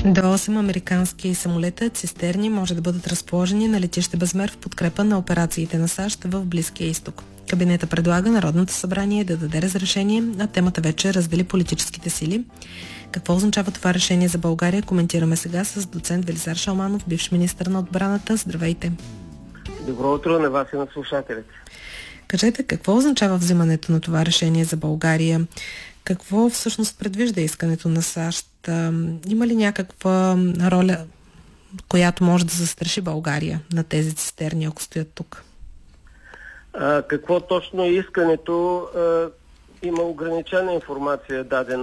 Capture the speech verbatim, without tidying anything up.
До осем американски самолета цистерни може да бъдат разположени на летище Безмер в подкрепа на операциите на САЩ в Близкия изток. Кабинета предлага Народното събрание да даде разрешение, а темата вече раздели политическите сили. Какво означава това решение за България? Коментираме сега с доцент Велизар Шалманов, бивш министър на отбраната. Здравейте! Добро утро на вас и на слушателите. Кажете, какво означава взимането на това решение за България? Какво всъщност предвижда искането на САЩ? Има ли някаква роля, която може да застраши България на тези цистерни, ако стоят тук? А, какво точно е искането? А, има ограничена информация дадена